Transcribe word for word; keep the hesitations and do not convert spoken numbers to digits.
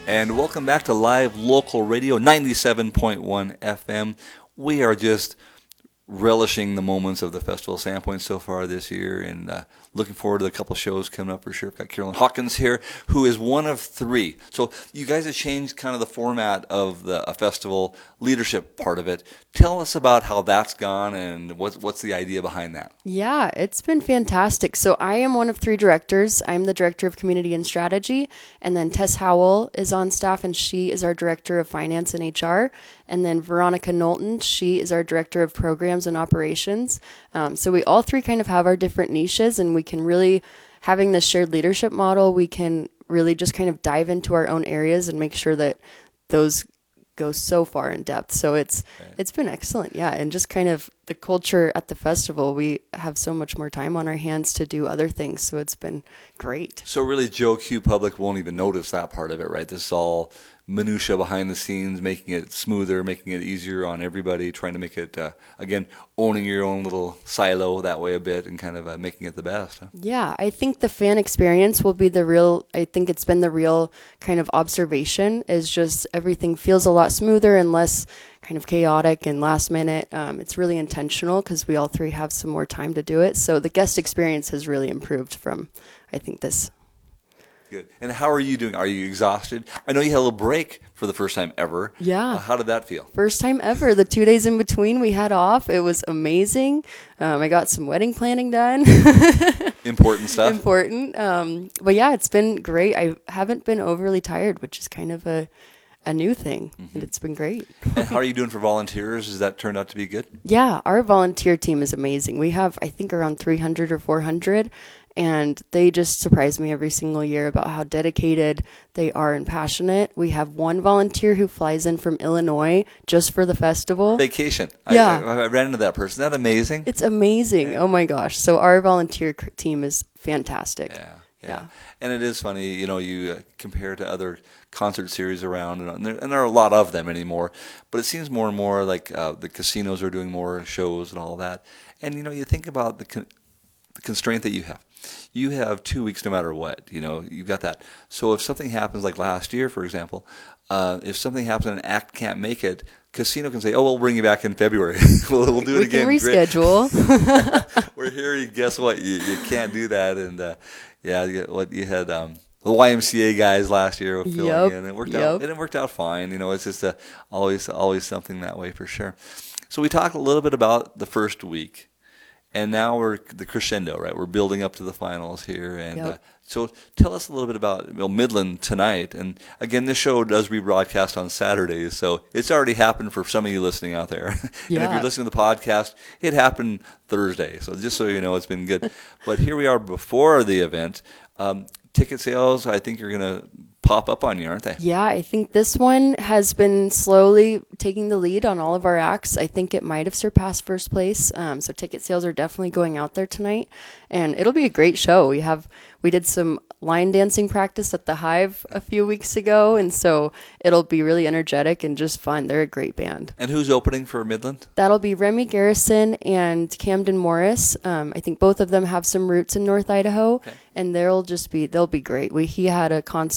And welcome back to Live Local Radio ninety-seven point one F M. We are just relishing the moments of the festival Sandpoint so far this year, and uh, looking forward to the couple shows coming up for sure. I've got Carolyn Hawkins here, who is one of three. So you guys have changed kind of the format of the a festival leadership part of it. Tell us about how that's gone and what's what's the idea behind that. Yeah, it's been fantastic. So I am one of three directors. I'm the director of community and strategy, and then Tess Howell is on staff, and she is our director of finance and H R. And then Veronica Knowlton, she is our director of programs and operations. Um, so we all three kind of have our different niches, and we can really, having this shared leadership model, we can really just kind of dive into our own areas and make sure that those go so far in depth. So it's okay. It's been excellent, yeah. And just kind of the culture at the festival, we have so much more time on our hands to do other things. So it's been great. So really, Joe Q public won't even notice that part of it, right? This is all minutia behind the scenes, making it smoother, making it easier on everybody, trying to make it, uh, again, owning your own little silo that way a bit and kind of uh, making it the best. Huh? Yeah, I think the fan experience will be the real, I think it's been the real kind of observation, is just everything feels a lot smoother and less kind of chaotic and last minute. Um, it's really intentional because we all three have some more time to do it. So the guest experience has really improved from, I think, this. Good. And how are you doing? Are you exhausted? I know you had a little break for the first time ever. Yeah. Uh, how did that feel? First time ever. The two days in between we had off. It was amazing. Um, I got some wedding planning done. Important stuff. Important. Um, but yeah, it's been great. I haven't been overly tired, which is kind of a, a new thing. Mm-hmm. And it's been great. And how are you doing for volunteers? Has that turned out to be good? Yeah, our volunteer team is amazing. We have, I think, around three hundred or four hundred. And they just surprise me every single year about how dedicated they are and passionate. We have one volunteer who flies in from Illinois just for the festival. Vacation. Yeah. I, I, I ran into that person. Isn't that amazing? It's amazing. Yeah. Oh, my gosh. So our volunteer team is fantastic. Yeah. Yeah. yeah. And it is funny, you know, you uh, compare to other concert series around, and there, and there are a lot of them anymore, but it seems more and more like uh, the casinos are doing more shows and all that. And, you know, you think about the, con- the constraint that you have. You have two weeks no matter what, you know, you've got that. So if something happens like last year, for example, uh, if something happens and an act can't make it, casino can say, oh, we'll bring you back in February. we'll, we'll do it we again. We can reschedule. We're here. Guess what? You, you can't do that. And uh, yeah, you, what you had um, the Y M C A guys last year filling yep. in. It worked yep. out. And it worked out fine. You know, it's just a, always always something that way for sure. So we talked a little bit about the first week. And now we're the crescendo, right? We're building up to the finals here. And yep. uh, so tell us a little bit about well, Midland tonight. And again, this show does rebroadcast on Saturdays. So it's already happened for some of you listening out there. Yeah. And if you're listening to the podcast, it happened Thursday. So just so you know, it's been good. But here we are before the event. Um, ticket sales, I think you're going to pop up on you, aren't they? Yeah, I think this one has been slowly taking the lead on all of our acts. I think it might have surpassed first place. Um, so ticket sales are definitely going out there tonight, and it'll be a great show. We have we did some line dancing practice at the Hive a few weeks ago, and so it'll be really energetic and just fun. They're a great band. And who's opening for Midland? That'll be Remy Garrison and Camden Morris. Um, I think both of them have some roots in North Idaho, okay. and they'll just be they'll be great. We he had a concert